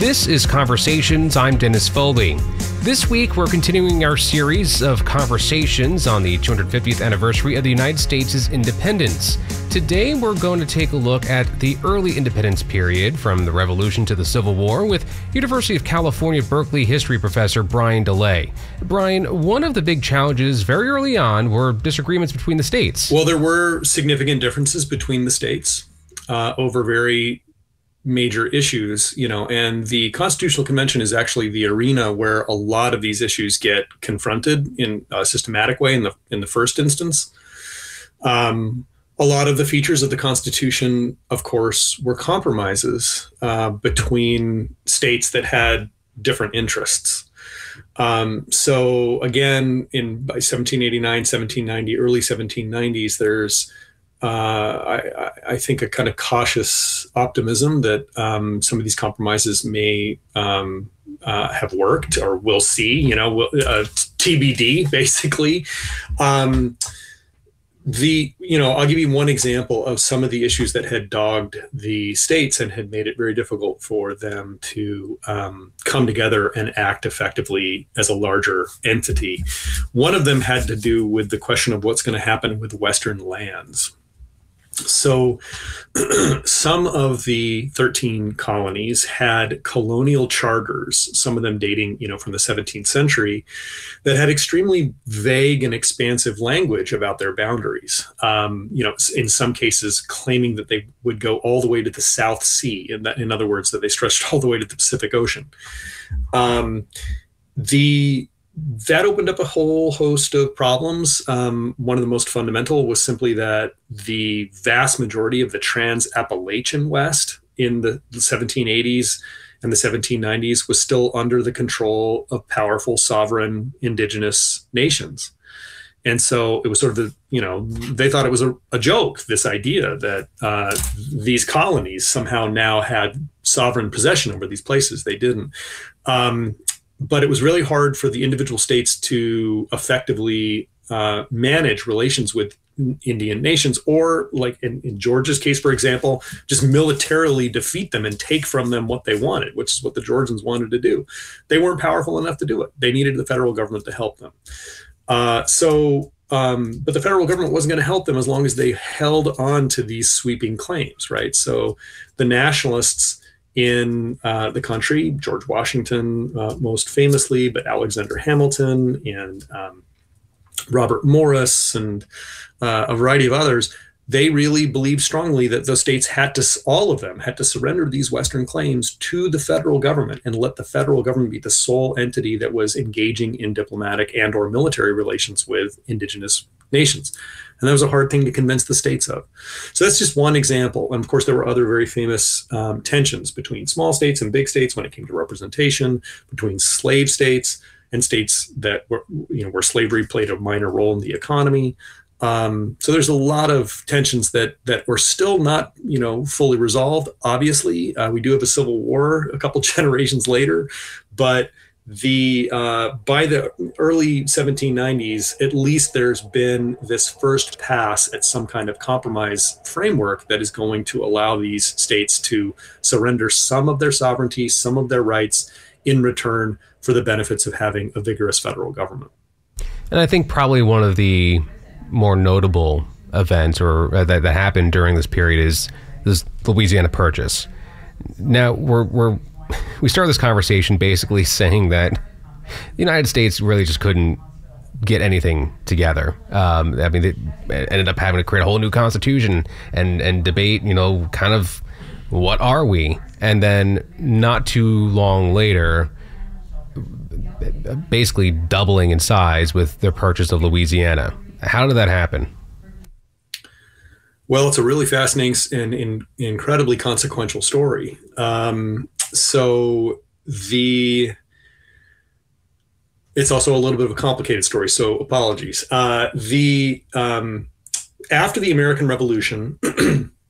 This is Conversations. I'm Dennis Foley. This week, we're continuing our series of conversations on the 250th anniversary of the United States' independence. Today, we're going to take a look at the early independence period from the Revolution to the Civil War with University of California, Berkeley history professor Brian DeLay. Brian, one of the big challenges very early on were disagreements between the states. Well, there were significant differences between the states over very major issues, and the Constitutional Convention is actually the arena where a lot of these issues get confronted in a systematic way in the first instance. A lot of the features of the Constitution, of course, were compromises between states that had different interests. So again, by 1789, 1790, early 1790s, there's I think a kind of cautious optimism that some of these compromises may have worked, or we'll see, TBD, basically. I'll give you one example of some of the issues that had dogged the states and had made it very difficult for them to come together and act effectively as a larger entity. One of them had to do with the question of what's going to happen with Western lands. So some of the 13 colonies had colonial charters, some of them dating, from the 17th century, that had extremely vague and expansive language about their boundaries. In some cases claiming that they would go all the way to the South Sea, in other words, that they stretched all the way to the Pacific Ocean. That opened up a whole host of problems. One of the most fundamental was simply that the vast majority of the Trans-Appalachian West in the 1780s and the 1790s was still under the control of powerful sovereign indigenous nations. And so it was sort of they thought it was a joke, this idea that these colonies somehow now had sovereign possession over these places. They didn't. But it was really hard for the individual states to effectively manage relations with Indian nations, or like in Georgia's case, for example, just militarily defeat them and take from them what they wanted, which is what the Georgians wanted to do. They weren't powerful enough to do it. They needed the federal government to help them. But the federal government wasn't going to help them as long as they held on to these sweeping claims, right? So the nationalists in the country, George Washington most famously, but Alexander Hamilton and Robert Morris and a variety of others, they really believed strongly that those states all of them had to surrender these Western claims to the federal government and let the federal government be the sole entity that was engaging in diplomatic and or military relations with indigenous nations. And that was a hard thing to convince the states of. So that's just one example. And of course, there were other very famous tensions between small states and big states when it came to representation, between slave states and states that were, where slavery played a minor role in the economy. So there's a lot of tensions that were still not, fully resolved. Obviously, we do have a civil war a couple generations later, but by the early 1790s, at least there's been this first pass at some kind of compromise framework that is going to allow these states to surrender some of their sovereignty, some of their rights in return for the benefits of having a vigorous federal government. And I think probably one of the more notable events that happened during this period is this Louisiana Purchase. Now we started this conversation basically saying that the United States really just couldn't get anything together. They ended up having to create a whole new constitution and debate, kind of what are we? And then not too long later, basically doubling in size with their purchase of Louisiana. How did that happen? Well, it's a really fascinating and incredibly consequential story. It's also a little bit of a complicated story, so apologies. After the American Revolution,